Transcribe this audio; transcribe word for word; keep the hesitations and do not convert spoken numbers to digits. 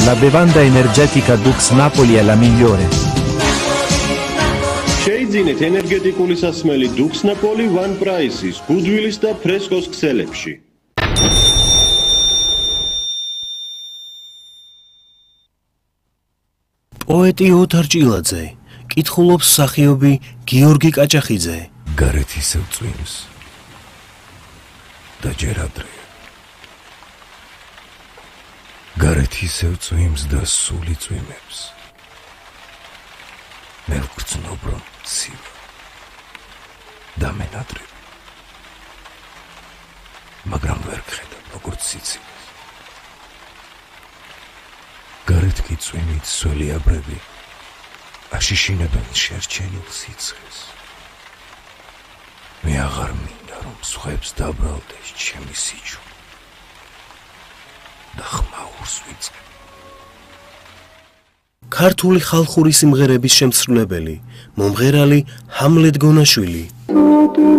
La bevanda energetica Dux Napoli è la migliore. Შეიძინეთ ენერგეტიკული სასმელი Dux Napoli One Price-ის, გუდვილის და ფრესკოს ქსელებში. პოეტი ოთარ ჭილაძე, კითხულობს მსახიობი გიორგი კაჭახიძე. გარეთ ისევ წვიმს და ჯერ ადრეა. გარეთ ისევ წვიმს და სული წვიმებს. მე ვგრძნობ რომ ცივა და მენადრები, მაგრამ ვერ გხედავ როგორც სიცივეს. გარეთ კი წვიმით სველი აბრები აშიშინებენ შერჩენილ სიცხეს. მე აღარ მინდა რომ სხვებს დაბრალდეს ჩემი სიჩო და ხმაურს ვიწყებ. ქართული ხალხური სიმღერების შემსრულებელი, მომღერალი ჰამლეტ გონაშვილი.